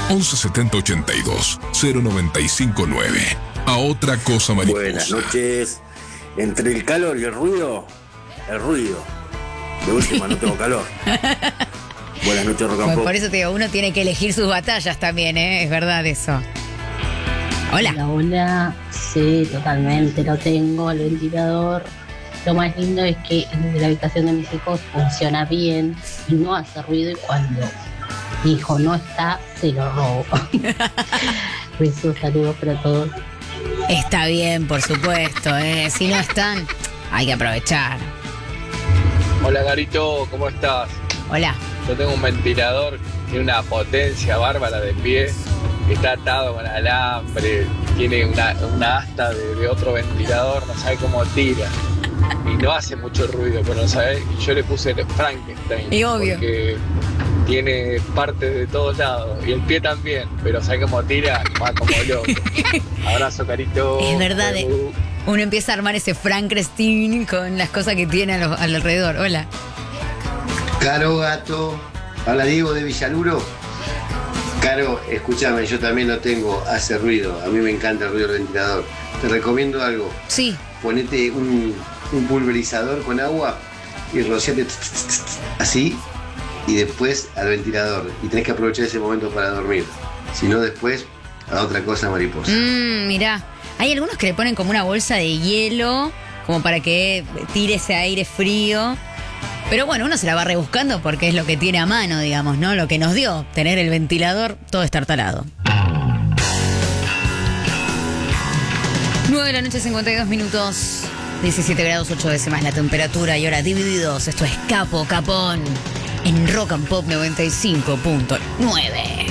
11 70 82 095 9. A otra cosa mariposa. Buenas noches. Entre el calor y el ruido. De última, no tengo calor. Buenas noches, Rock and Pues Pop. por eso te digo, uno tiene que elegir sus batallas también, ¿eh? Es verdad eso. Hola. Hola, sí, totalmente, lo tengo, el ventilador. Lo más lindo es que el de la habitación de mis hijos funciona bien y no hace ruido, y cuando mi hijo no está, se lo robo. Besos, saludos para todos. Está bien, por supuesto, ¿eh? Si no están, hay que aprovechar. Hola Garito, ¿cómo estás? Hola. Yo tengo un ventilador, tiene una potencia bárbara de pie, está atado con alambre, tiene una asta de otro ventilador, no sabe cómo tira. Y no hace mucho ruido, pero no sabe, yo le puse el Frankenstein. Y obvio. Porque tiene partes de todos lados. Y el pie también, pero sabe cómo tira, va como loco. Abrazo, Carito. Es verdad, uno empieza a armar ese Frankenstein con las cosas que tiene alrededor. Hola. Caro Gato, habla Diego de Villaluro. Caro, escúchame, yo también lo tengo, hace ruido. A mí me encanta el ruido del ventilador. Te recomiendo algo. Sí. Ponete un pulverizador con agua y rociate así, y después al ventilador. Y tenés que aprovechar ese momento para dormir. Si no, después a otra cosa mariposa. Mirá, hay algunos que le ponen como una bolsa de hielo, como para que tire ese aire frío. Pero bueno, uno se la va rebuscando porque es lo que tiene a mano, digamos, ¿no? Lo que nos dio tener el ventilador todo estartalado. 9 de la noche, 52 minutos, 17 grados 8 décimas la temperatura y ahora divididos. Esto es Capo Capón en Rock and Pop 95.9.